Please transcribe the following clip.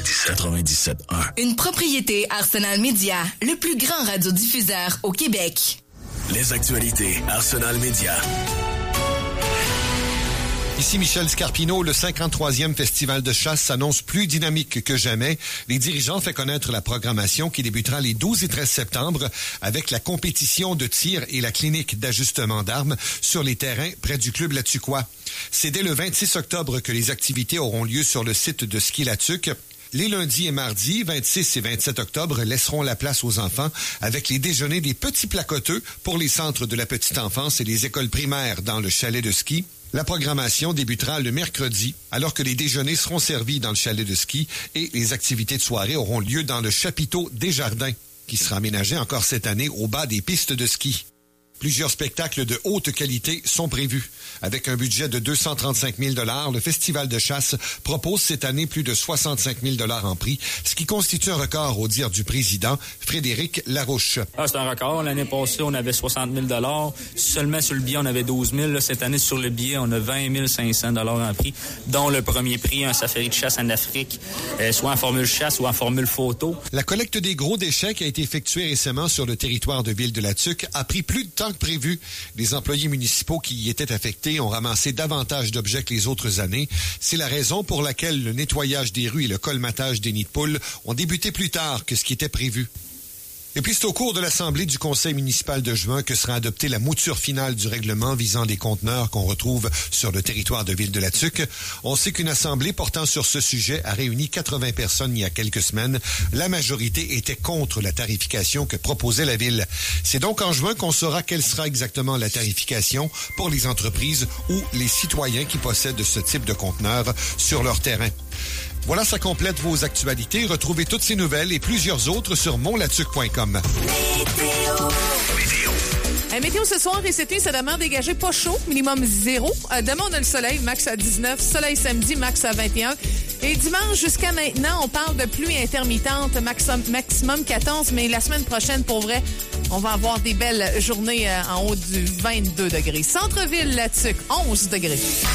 97.1. Une propriété Arsenal Media, le plus grand radiodiffuseur au Québec. Les actualités Arsenal Media. Ici Michel Scarpino, le 53e festival de chasse s'annonce plus dynamique que jamais. Les dirigeants font connaître la programmation qui débutera les 12 et 13 septembre avec la compétition de tir et la clinique d'ajustement d'armes sur les terrains près du club Latuquois. C'est dès le 26 octobre que les activités auront lieu sur le site de ski Latuc. Les lundis et mardis, 26 et 27 octobre, laisseront la place aux enfants avec les déjeuners des petits placoteux pour les centres de la petite enfance et les écoles primaires dans le chalet de ski. La programmation débutera le mercredi, alors que les déjeuners seront servis dans le chalet de ski et les activités de soirée auront lieu dans le chapiteau des Jardins, qui sera aménagé encore cette année au bas des pistes de ski. Plusieurs spectacles de haute qualité sont prévus. Avec un budget de 235 000 $, le Festival de chasse propose cette année plus de 65 000 $ en prix, ce qui constitue un record au dire du président Frédéric Larouche. C'est un record. L'année passée, on avait 60 000 $. Seulement sur le billet, on avait 12 000 $. Cette année, sur le billet, on a 20 500 $ en prix, dont le premier prix, un safari de chasse en Afrique, soit en formule chasse ou en formule photo. La collecte des gros déchets qui a été effectuée récemment sur le territoire de Ville-de-la-Tuque a pris plus de temps que prévu. Les employés municipaux qui y étaient affectés ont ramassé davantage d'objets que les autres années. C'est la raison pour laquelle le nettoyage des rues et le colmatage des nids de poules ont débuté plus tard que ce qui était prévu. Et puis c'est au cours de l'Assemblée du Conseil municipal de juin que sera adoptée la mouture finale du règlement visant les conteneurs qu'on retrouve sur le territoire de Ville-de-la-Tuque. On sait qu'une assemblée portant sur ce sujet a réuni 80 personnes il y a quelques semaines. La majorité était contre la tarification que proposait la Ville. C'est donc en juin qu'on saura quelle sera exactement la tarification pour les entreprises ou les citoyens qui possèdent ce type de conteneurs sur leur terrain. Voilà, ça complète vos actualités. Retrouvez toutes ces nouvelles et plusieurs autres sur monlatuc.com. Météo ce soir et cette nuit, ça demeure dégagé pas chaud, minimum 0. Demain, on a le soleil, max à 19. Soleil samedi, max à 21. Et dimanche, jusqu'à maintenant, on parle de pluie intermittente, maximum 14. Mais la semaine prochaine, pour vrai, on va avoir des belles journées en haut du 22 degrés. Centre-ville, Latuc, 11 degrés.